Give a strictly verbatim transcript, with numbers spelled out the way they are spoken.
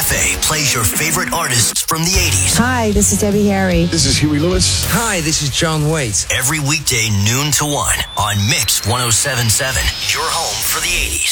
Cafe plays your favorite artists from the eighties. Hi, this is Debbie Harry. This is Huey Lewis. Hi, this is John Waite. Every weekday noon to one on Mix one oh seven point seven. Your home for the eighties.